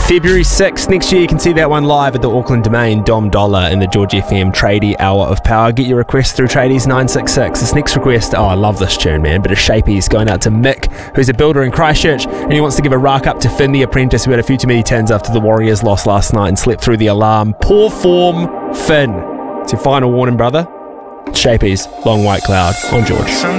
February 6th next year. You can see that one live at the Auckland Domain. Dom Dollar in the George FM Tradie Hour of Power. Get your request through Tradies 966. This next request, I love this tune, man. Bit of Shapies going out to Mick, who's a builder in Christchurch, and he wants to give a rack up to Finn the Apprentice, who had a few too many tens after the Warriors lost last night and slept through the alarm. Poor form, Finn. It's your final warning, brother. Shapies, Long White Cloud on George.